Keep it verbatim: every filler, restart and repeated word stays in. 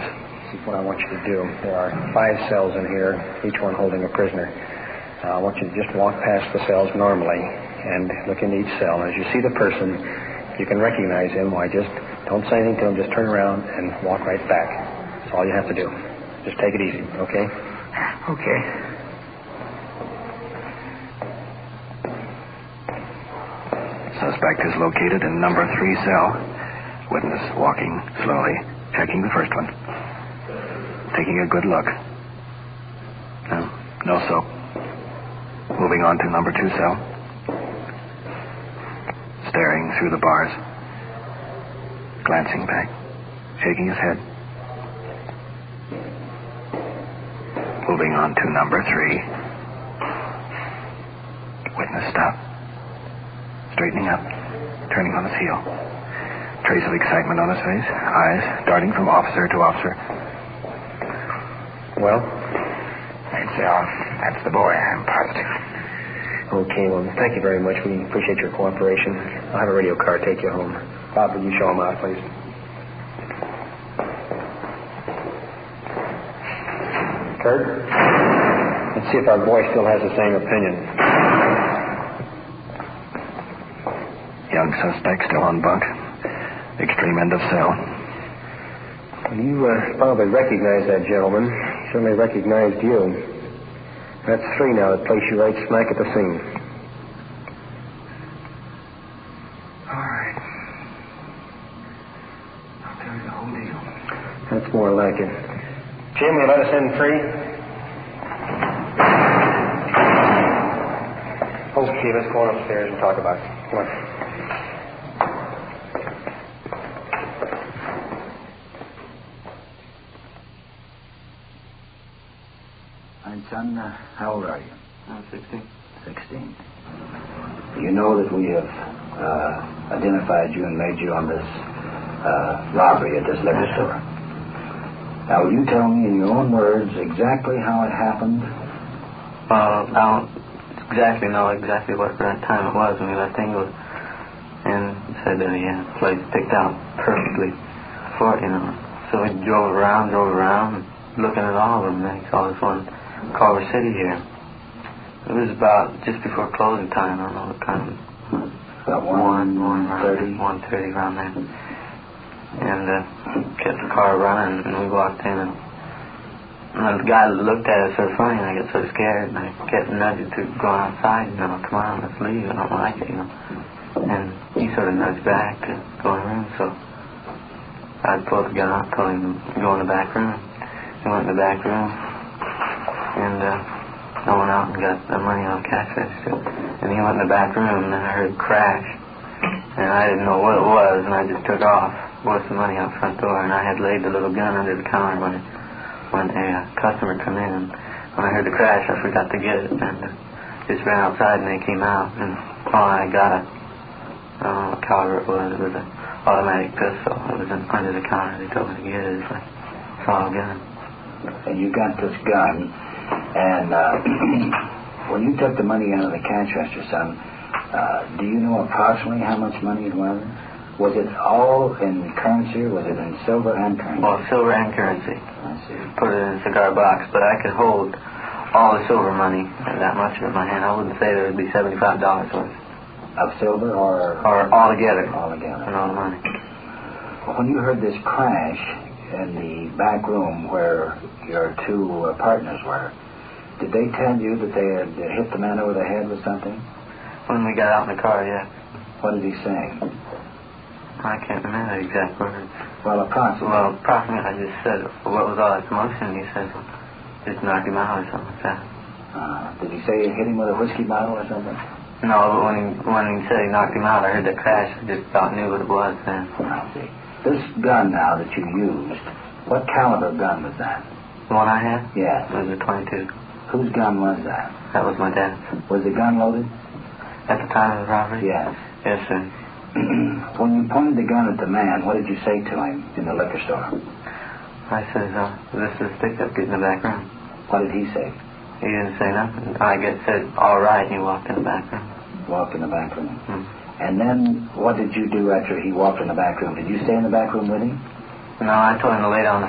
This is what I want you to do. There are five cells in here, each one holding a prisoner. Uh, I want you to just walk past the cells normally and look into each cell. As you see the person, you can recognize him. Why, just don't say anything to him. Just turn around and walk right back. That's all you have to do. Just take it easy, okay? Okay. Suspect is located in number three cell. Witness walking slowly, checking the first one. Taking a good look. No, no soap. Moving on to number two cell. Staring through the bars. Glancing back. Shaking his head. Moving on to number three. Witness stop. Straightening up. Turning on his heel. Trace of excitement on his face. Eyes darting from officer to officer. Well? That's, uh, that's the boy, I'm positive. Okay, well, thank you very much. We appreciate your cooperation. I'll have a radio car take you home. Bob, will you show him out, please? Kurt? Let's see if our boy still has the same opinion. Young suspect still on bunk. Extreme end of cell. You uh, probably recognize that gentleman. He certainly recognized you. That's three now that place you right smack at the scene. All right. I'll tell you the whole deal. That's more like it. Jim, will you let us in free? Okay, let's go on upstairs and talk about it. Come on. Son, uh, how old are you? I'm sixteen. Sixteen. You know that we have uh, identified you and made you on this uh, robbery at this liquor store. Now, will you tell me in your own words exactly how it happened? Uh, I don't exactly know exactly what time it was when we left England. And said that he had the place picked out perfectly for it, you know. So we drove around, drove around, looking at all of them. And he saw this one Culver City here. It was about just before closing time. I don't know what time. About one, one thirty, one thirty around there. And uh, kept the car running, and we walked in, and, and the guy looked at us so funny, and I got so scared, and I kept nudging to go outside. You know, come on, let's leave. I don't like it, you know. And he sort of nudged back to go in the room, so I pulled the gun out, told him to go in the back room. He went in the back room. And uh, I went out and got the money on cash register. And he went in the back room, and then I heard a crash. And I didn't know what it was, and I just took off with the money out front door. And I had laid the little gun under the counter when it, when a uh, customer come in. And when I heard the crash, I forgot to get it. And uh, just ran outside, and they came out. And oh, I got a, I don't know what caliber it was. It was an automatic pistol. It was in, under the counter. They told me to get it. It's like, it's all a gun. And you got this gun. And uh, when you took the money out of the cash register, son, uh, do you know approximately how much money it was? Was it all in currency, or was it in silver and currency? Well, silver and currency. I see. Put it in a cigar box, but I could hold all the silver money, that much of it in my hand. I wouldn't say there would be seventy-five dollars worth. Of silver or? Or all together. All together. And all the money. Well, when you heard this crash in the back room where your two uh, partners were, did they tell you that they had uh, hit the man over the head with something? When we got out in the car, yeah. What did he say? I can't remember the exact words. Well, approximately. Well, approximately, I just said, what was all that commotion? He said, just knocked him out or something like that. Uh, did he say you hit him with a whiskey bottle or something? No, but when he, when he said he knocked him out, I heard the crash. I just about knew what it was then. I see. This gun now that you used, what caliber gun was that? The one I had? Yes. It was a twenty-two. Whose gun was that? That was my dad's. Was the gun loaded? At the time of the robbery? Yes. Yes, sir. When you pointed the gun at the man, what did you say to him in the liquor store? I said, uh, this is a stick-up, get in the back room. What did he say? He didn't say nothing. I guess said, all right, and he walked in the back room. Walked in the back room. Hmm. And then what did you do after he walked in the back room? Did you stay in the back room with him? No, I told him to lay down